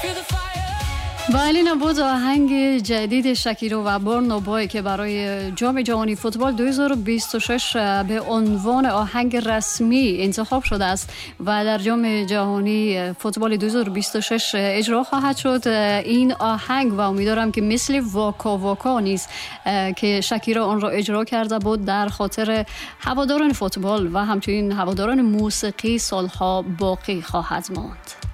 و این بود آهنگ جدید شکیرا و برنا بوی که برای جام جهانی فوتبال 2026 به عنوان آهنگ رسمی انتخاب شده است و در جام جهانی فوتبال 2026 اجرا خواهد شد. این آهنگ و امیدوارم که مثل واکا واکا نیست که شکیرا آن را اجرا کرده بود در خاطر هواداران فوتبال و همچنین هواداران موسیقی سالها باقی خواهد ماند.